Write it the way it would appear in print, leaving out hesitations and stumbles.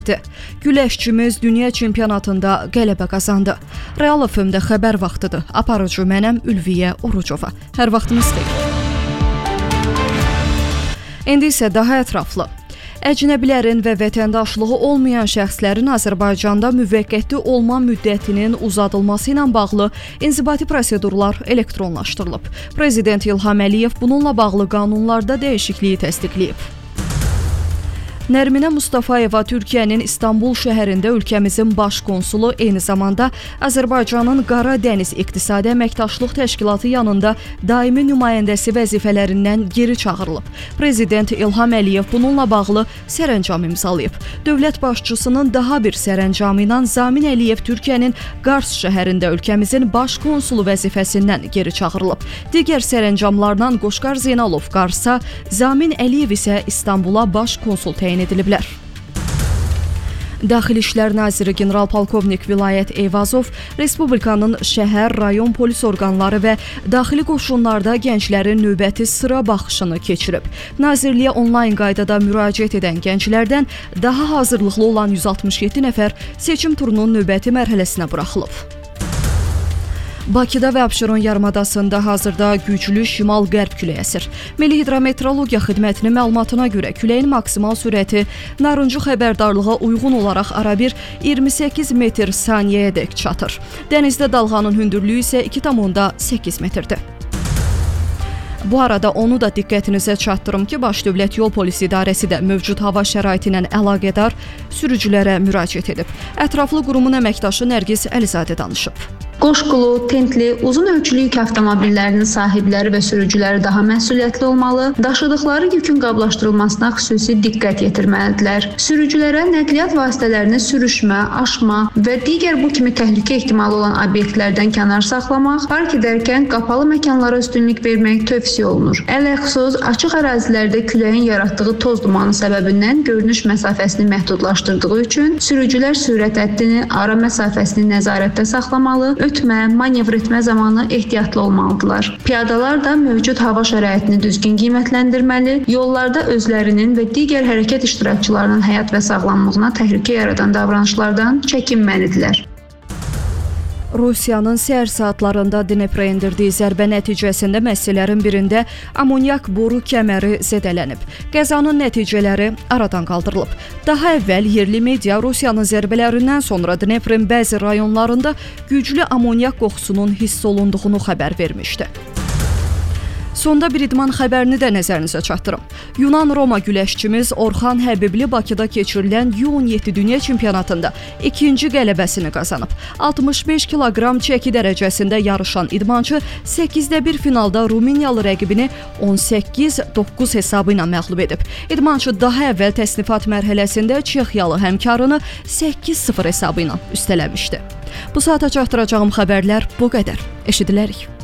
Güləşçimiz dünya çempionatında qələbə qazandı. Real FM-də xəbər vaxtıdır. Aparıcı mənəm Ülviyə Orucova. Hər vaxtınız xeyir. İndi isə daha ətraflı. Əcnəbilərin və vətəndaşlığı olmayan şəxslərin Azərbaycanda müvəqqəti olma müddətinin uzadılması ilə bağlı inzibati prosedurlar elektronlaşdırılıb. Prezident İlham Əliyev bununla bağlı qanunlarda dəyişikliyi təsdiqləyib. Nərminə Mustafayeva Türkiyənin İstanbul şəhərində ölkəmizin baş konsulu, eyni zamanda Azərbaycanın Qara Dəniz İqtisadi Əməkdaşlıq Təşkilatı yanında daimi nümayəndəsi vəzifələrindən geri çağırılıb. Prezident İlham Əliyev bununla bağlı sərəncam imzalayıb. Dövlət başçısının daha bir sərəncamı ilə Zamin Əliyev Türkiyənin Qars şəhərində ölkəmizin baş konsulu vəzifəsindən geri çağırılıb. Digər sərəncamlarla Qoşqar Zeynalov Qarsa, Zamin Əliyev isə İstanbula baş konsul təyin ediliblər. Daxili İşlər Naziri General-Polkovnik Vilayət Eyvazov Respublikanın şəhər, rayon polis orqanları və daxili qoşunlarda gənclərin növbəti sıra baxışını keçirib. Nazirliyə onlayn qaydada müraciət edən gənclərdən daha hazırlıqlı olan 167 nəfər seçim turunun növbəti mərhələsinə buraxılıb. Bakıda və Abşeron yarımadasında hazırda güclü şimal-qərb küləyi əsir. Milli Hidrometeorologiya Xidmətinin məlumatına görə küləyin maksimal sürəti narıncı xəbərdarlığa uyğun olaraq arabir 28 metr saniyəyədək çatır. Dənizdə dalğanın hündürlüyü isə 2,8 metrdir. Bu arada onu da diqqətinizə çatdırım ki, Baş Dövlət Yol Polisi İdarəsi də mövcud hava şəraiti ilə əlaqədar sürücülərə müraciət edib. Ətraflı qurumun əməkdaşı Nərgiz Əlizadə danışıb. Qoşqulu, tentli, uzun ölçülü yük avtomobillərinin sahibləri və sürücüləri daha məsuliyyətli olmalı, daşıdıqları yükün qablaşdırılmasına xüsusi diqqət yetirməlidirlər. Sürücülərə nəqliyyat vasitələrini sürüşmə, aşma və digər bu kimi təhlükə ehtimalı olan obyektlərdən kənar saxlamaq, park edərkən qapalı məkanlara üstünlük vermək tövsiyə olunur. Ələxüsus açıq ərazilərdə küləyin yaratdığı toz dumanı səbəbindən görünüş məsafəsini məhdudlaşdırdığı üçün sürücülər sürət həddini, ara məsafəsini nəzarətdə saxlamalı, ötmə, manevr etmə zamanı ehtiyatlı olmalıdırlar. Piyadalar da mövcud hava şəraitini düzgün qiymətləndirməli, yollarda özlərinin və digər hərəkət iştirakçılarının həyat və sağlamlığına təhlükə yaradan davranışlardan çəkinməlidirlər. Rusiyanın səhər saatlarında Dneprə endirdiyi zərbə nəticəsində məhəllərin birində amonyak boru kəməri zədələnib. Qəzanın nəticələri aradan qaldırılıb. Daha əvvəl yerli media Rusiyanın zərbələrindən sonra Dneprin bəzi rayonlarında güclü amonyak qoxusunun hiss olunduğunu xəbər vermişdi. Sonda bir idman xəbərini də nəzərinizə çatdırım. Yunan-Roma güləşçimiz Orxan Həbibli Bakıda keçirilən U17 dünya çempionatında ikinci qələbəsini qazanıb. 65 kiloqram çəki dərəcəsində yarışan idmançı 8-də 1 finalda Rumıniyalı rəqibini 18-9 hesabı ilə məğlub edib. İdmançı daha əvvəl təsnifat mərhələsində Çexiyalı həmkarını 8-0 hesabı ilə üstələmişdi. Bu saata çatdıracağım xəbərlər bu qədər. Eşidilərik.